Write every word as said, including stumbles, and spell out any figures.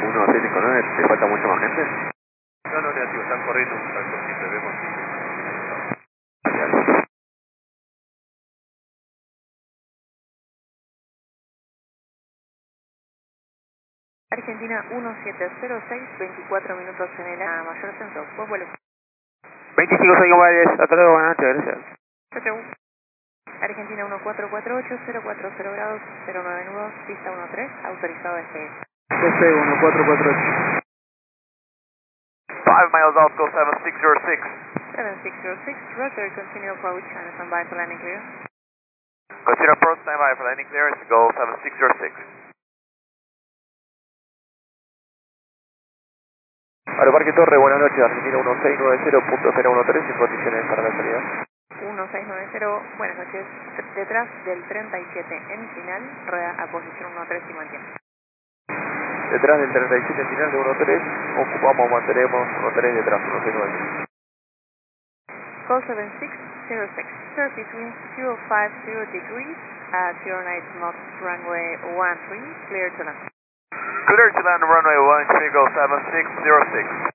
uno seis cinco nueve, ¿te falta mucha más gente? No, no, negativo, están corriendo un salto, siempre vemos si... Argentina uno siete cero seis, veinticuatro minutos en el a mayor ascenso, pues vuelo. veinticinco seis Valles, hasta luego, buenas noches, gracias. Chau, chau. Argentina uno cuatro cuatro ocho, cero cuatro cero grados, cero nueve nudos, pista uno tres, autorizado este. T C uno cuatro cuatro ocho. five miles out, go seven six zero six. seven six zero six, roger, continue approach, and stand by for landing clear. Consider approach, stand by for landing clearance, go seven six zero six. Aeroparque Torre, buenas noches, Argentina uno seis nueve cero punto cero uno tres, en condiciones para la salida. uno seis nueve cero, buenas noches, detrás del treinta y siete en final, rueda a posición uno tres y mantiene. Detrás del treinta y siete final de uno tres, ocupamos, mantenemos uno tres detrás, uno seis nueve. Call seven six zero six, surface wind zero five zero degrees at zero nine knots, runway one three, clear to land. Clear to land runway one three, go seven six zero six.